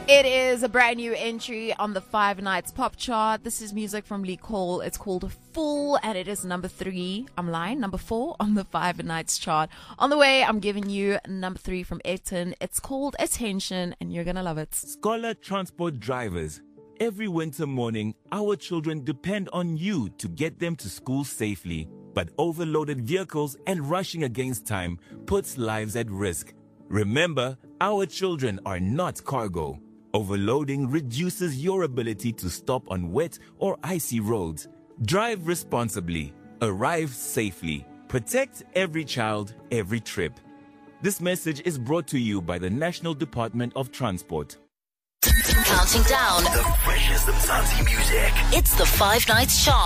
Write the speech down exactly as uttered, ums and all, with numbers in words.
It is a brand new entry on the Five Nights Pop Chart. This is music from Lee Cole. It's called Fool, and it is number three. I'm lying, number four on the Five Nights chart. On the way, I'm giving you number three from Eton. It's called Attention, and you're gonna love it. Scholar Transport drivers. Every winter morning, our children depend on you to get them to school safely. But overloaded vehicles and rushing against time puts lives at risk. Remember, our children are not cargo. Overloading reduces your ability to stop on wet or icy roads. Drive responsibly. Arrive safely. Protect every child, every trip. This message is brought to you by the National Department of Transport. Counting down the freshest of Mzansi music. It's the Five Nights Chart.